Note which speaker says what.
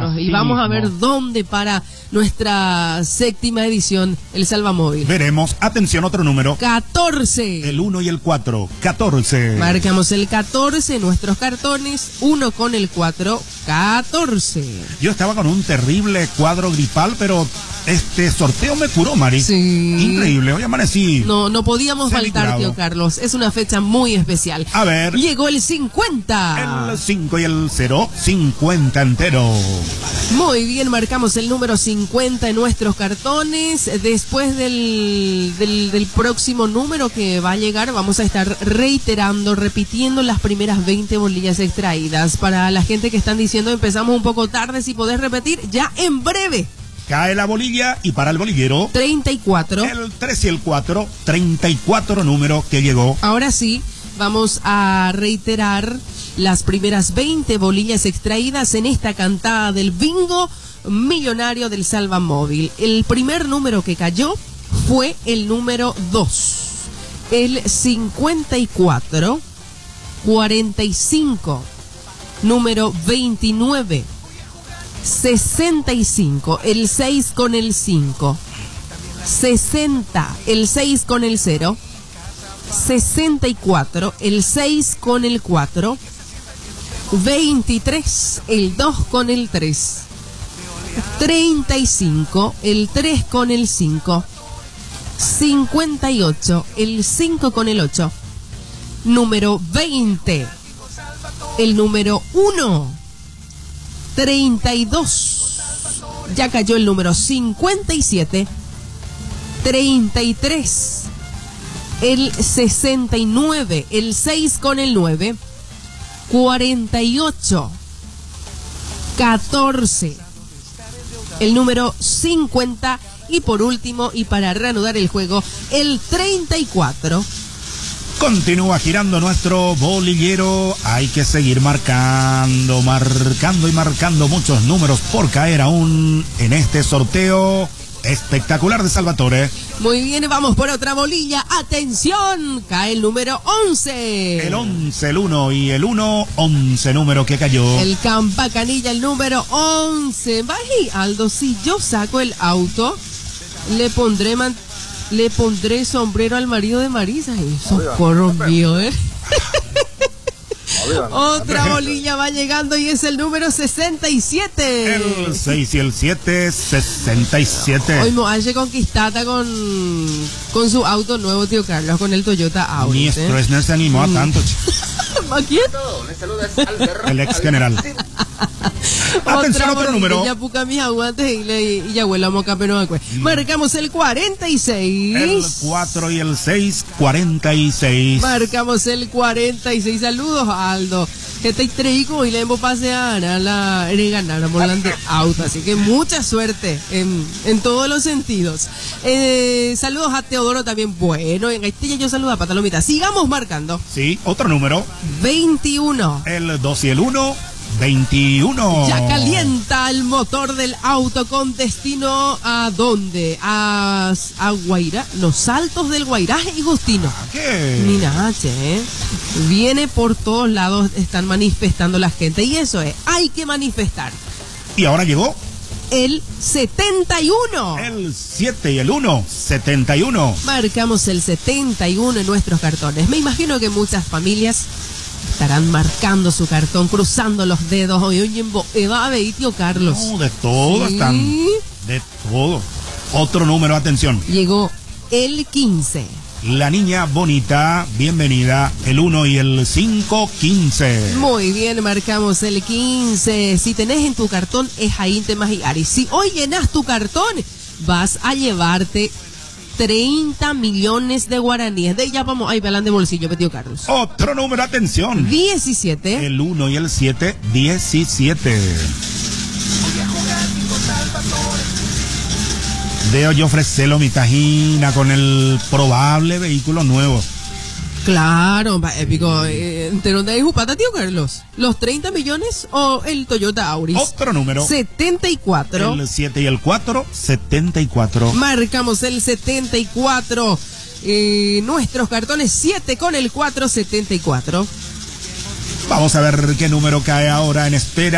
Speaker 1: Carlos. Y vamos a ver dónde para nuestra séptima edición el Salvamóvil.
Speaker 2: Veremos. Atención, otro número.
Speaker 1: 14.
Speaker 2: El 1 y el 4. 14.
Speaker 1: Marcamos el 14, nuestros cartones. 1 con el 4. 14.
Speaker 2: Yo estaba con un terrible cuadro gripal, pero este sorteo me curó, Mari.
Speaker 1: Sí.
Speaker 2: Increíble. Hoy amanecí.
Speaker 1: No podíamos faltar, tío Carlos. Es una fecha muy especial.
Speaker 2: A ver.
Speaker 1: Llegó el 50.
Speaker 2: El 5 y el 0. 50 entero.
Speaker 1: Muy bien, marcamos el número 50 en nuestros cartones. Después del próximo número que va a llegar, vamos a estar repitiendo las primeras 20 bolillas extraídas. Para la gente que están diciendo empezamos un poco tarde, si podés repetir, ya en breve.
Speaker 2: Cae la bolilla y para el bolillero
Speaker 1: 34.
Speaker 2: El 3 y el 4, 34 número que llegó.
Speaker 1: Ahora sí, vamos a reiterar las primeras 20 bolillas extraídas en esta cantada del bingo millonario del Salvamóvil. El primer número que cayó fue el número 2, el 54, 45, número 29, 65, el 6 con el 5, 60, el 6 con el 0, 64, el 6 con el 4, 23, el 2 con el 3, 35, el 3 con el 5, 58, el 5 con el 8, número 20, el número 1, 32, ya cayó el número 57, 33, el 69, el 6 con el 9, 48, 14, el número 50 y por último, y para reanudar el juego, el 34.
Speaker 2: Continúa girando nuestro bolillero. Hay que seguir marcando muchos números por caer aún en este sorteo espectacular de Salvatore.
Speaker 1: Muy bien, vamos por otra bolilla. ¡Atención! Cae el número 11.
Speaker 2: El 11, el 1 y el 1, 11 número que cayó.
Speaker 1: El Campacanilla, el número 11. Bají, Aldo, si yo saco el auto, le pondré sombrero al marido de Marisa. Socorro mío, Otra bolilla va llegando y es el número 67.
Speaker 2: El 6 y el 7, 67.
Speaker 1: Hoy Moache conquistada con su auto nuevo, tío Carlos, con el Toyota Auris.
Speaker 2: Ni Stroessner se animó a tanto.
Speaker 1: ¿A quién?
Speaker 2: El ex general. Atención, otro número.
Speaker 1: Ya puca mis aguantes y ya huele a moca, pero no. Marcamos el 46.
Speaker 2: El 4 y el 6, 46.
Speaker 1: Marcamos el 46. Saludos, Aldo. Que te traigo y le hemos pasear a la ganar volante auto. Así que mucha suerte en todos los sentidos. Saludos a Teodoro también. Bueno, en Haití yo saludo a Patalomita. Sigamos marcando.
Speaker 2: Sí, otro número.
Speaker 1: 21.
Speaker 2: El 2 y el 1. 21.
Speaker 1: Ya calienta el motor del auto con destino a ¿dónde? A Guairá, los Altos del Guairaje y Gustino.
Speaker 2: ¿Qué?
Speaker 1: Mira, viene por todos lados, están manifestando la gente y eso hay que manifestar.
Speaker 2: Y ahora llegó
Speaker 1: el 71.
Speaker 2: El 7 y el 1, 71.
Speaker 1: Marcamos el 71 en nuestros cartones. Me imagino que muchas familias estarán marcando su cartón, cruzando los dedos. Oye, tío Carlos.
Speaker 2: No, de todo están. De todo. Otro número, atención.
Speaker 1: Llegó el 15.
Speaker 2: La niña bonita, bienvenida. El 1 y el 5, 15.
Speaker 1: Muy bien, marcamos el 15. Si tenés en tu cartón, es ahí temas y Ari. Si hoy llenas tu cartón, vas a llevarte 30 millones de guaraníes. De ya vamos, ahí velan de bolsillo, tío Carlos.
Speaker 2: Otro número, atención.
Speaker 1: 17.
Speaker 2: El 1 y el 7, 17. Debo yo ofrecerlo mi tajina con el probable vehículo nuevo.
Speaker 1: Claro, épico. ¿De dónde hay jupata, tío Carlos? ¿Los 30 millones o el Toyota Auris?
Speaker 2: Otro número.
Speaker 1: 74.
Speaker 2: El 7 y el 4, 74.
Speaker 1: Marcamos el 74. Nuestros cartones 7 con el 4, 74.
Speaker 2: Vamos a ver qué número cae ahora en espera.